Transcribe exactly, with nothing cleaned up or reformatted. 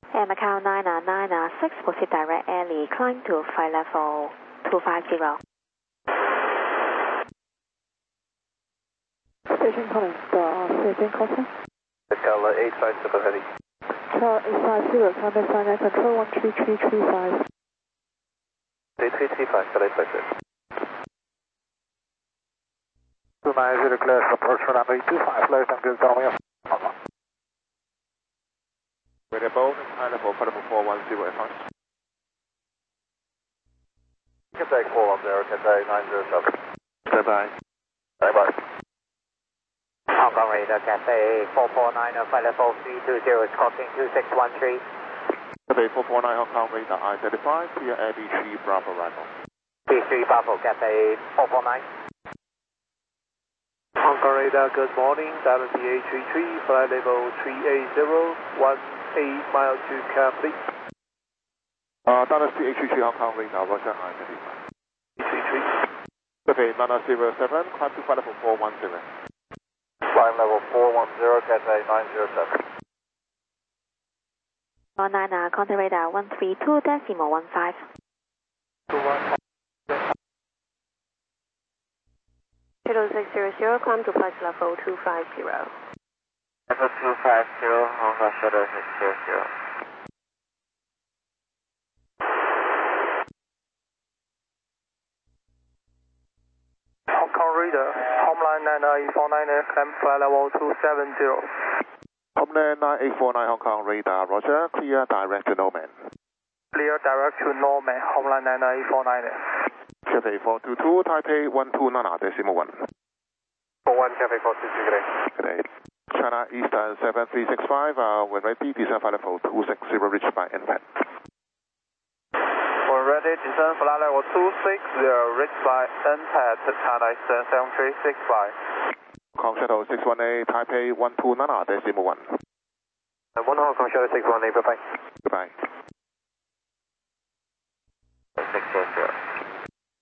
And Macau nine nine six, proceed direct alley, climb to flight level two five zero. Station calling, uh, station contact. Macau eight five seven heavy. Tower eight five zero, climb sign control one three three three five. three three three five, Calais five six. two nine zero clear, approach for runway two five, left and good, down. Variable, high level, level four one zero, advance. Cathay four one zero, Cathay nine zero seven. Bye bye. Bye bye. Hong Kong radar, Cathay four four nine, flight level three two zero, crossing two six one three. Cathay four four nine, Hong Kong radar, I thirty-five, clear Air B three, Bravo arrival. B three Bravo, Cathay four four nine. Hong Kong radar, good morning, Dallas D A three three, flight level three eight zero, one eight mile to Cambly. Uh, Dallas D A three three, Hong Kong radar, Roger, I thirty-five. three three. Cathay nine zero seven, climb to flight level four one zero. Climb level four one zero, Cathay nine zero seven. nine nine, contact radar one three two decimal one five. two one. Kilo six zero zero, climb to flight level two five zero. Level two five zero, Hong Kong shuttle six zero zero. Hong Kong radar, Homeland nine nine eight four nine, climb flight level two seven zero. Homeland nine eight four nine, Hong Kong radar, Roger, clear direct to Norman. Clear direct to Norman, Homeland nine nine eight four nine. Cathay four two two, Taipei one two nine decimal one. four one, Cathay four two two, good day. Good day. China Eastern seven three six five, uh, when ready, descend flight level two six zero, reached by N P A D. When ready, descend flight level two six zero, reached by N P A D, China Eastern seven three six five. Hong Kong Shuttle six one eight, Taipei one two nine decimal one. And one Hong Kong Shuttle six one eight, bye bye. Goodbye. six zero zero.